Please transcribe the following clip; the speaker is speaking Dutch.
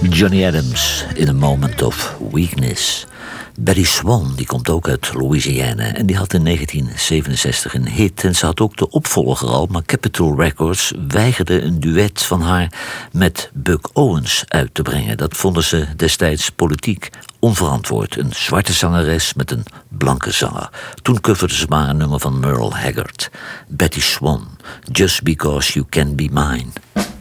Johnny Adams, In a Moment of Weakness. Betty Swan, die komt ook uit Louisiana en die had in 1967 een hit. En ze had ook de opvolger al, maar Capitol Records weigerde een duet van haar met Buck Owens uit te brengen. Dat vonden ze destijds politiek onverantwoord. Een zwarte zangeres met een blanke zanger. Toen coverden ze maar een nummer van Merle Haggard. Betty Swan, Just Because You Can Be Mine.